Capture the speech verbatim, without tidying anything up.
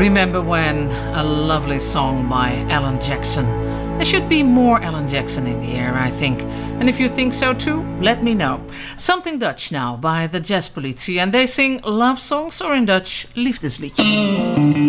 Remember When, a lovely song by Alan Jackson. There should be more Alan Jackson in the air, I think. And if you think so too, let me know. Something Dutch now by the Jazz Politie. And they sing love songs, or in Dutch, liefdesliedjes.